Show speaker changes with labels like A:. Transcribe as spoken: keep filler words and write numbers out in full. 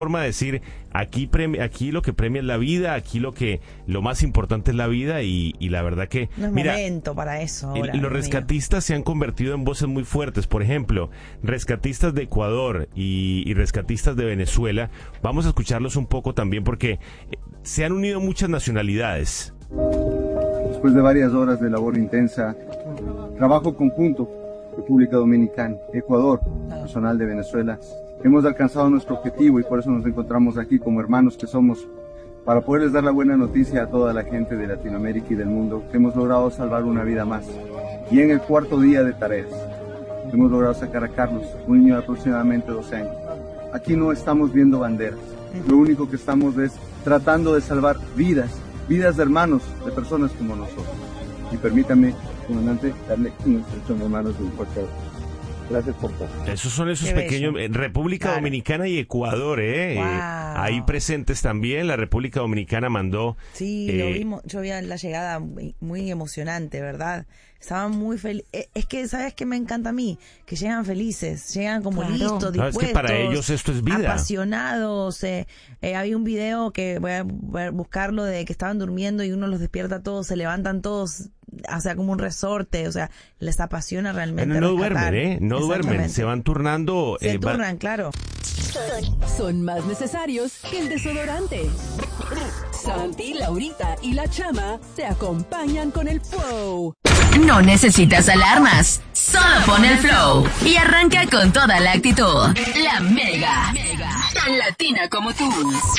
A: forma de decir, aquí premia, aquí lo que premia es la vida, aquí lo que lo más importante es la vida y, y la verdad que
B: no es
A: mira,
B: momento para eso ahora,
A: y, los rescatistas se han convertido en voces muy fuertes. Por ejemplo, rescatistas de Ecuador y, y rescatistas de Venezuela, vamos a escucharlos un poco también porque se han unido muchas nacionalidades.
C: Después de varias horas de labor intensa, trabajo conjunto, República Dominicana, Ecuador, personal de Venezuela, hemos alcanzado nuestro objetivo y por eso nos encontramos aquí como hermanos que somos, para poderles dar la buena noticia a toda la gente de Latinoamérica y del mundo que hemos logrado salvar una vida más. Y en el cuarto día de tareas, hemos logrado sacar a Carlos, un niño de aproximadamente doce años. Aquí no estamos viendo banderas, lo único que estamos es tratando de salvar vidas, vidas de hermanos, de personas como nosotros. Y permítame, comandante, darle un estrecho de manos de un fuerte abrazo. Gracias por todo.
A: Esos son esos
B: Qué
A: pequeños,
B: bello.
A: República
B: Claro.
A: Dominicana y Ecuador, ¿eh?
B: Wow.
A: Eh, ahí presentes también. La República Dominicana mandó.
B: Sí,
A: eh,
B: lo vimos, yo vi la llegada muy, muy emocionante, ¿verdad? Estaban muy felices. Es que, ¿sabes qué me encanta a mí? Que llegan felices, llegan como
D: Claro.
B: listos,
A: No,
B: dispuestos.
A: es que para ellos esto es vida.
B: Apasionados. Eh, eh, había un video que voy a ver- buscarlo de que estaban durmiendo y uno los despierta todos, se levantan todos, o sea, como un resorte, o sea, les apasiona realmente.
A: no, no
B: rescatar.
A: duermen, ¿eh? No duermen,
B: Exactamente.
A: se van turnando.
B: Se
A: eh, va-
B: turnan, claro.
D: Son más necesarios que el desodorante. Santi, Laurita y la Chama te acompañan con el Flow.
E: No necesitas alarmas, solo pon el flow y arranca con toda la actitud. La Mega, tan latina como tú.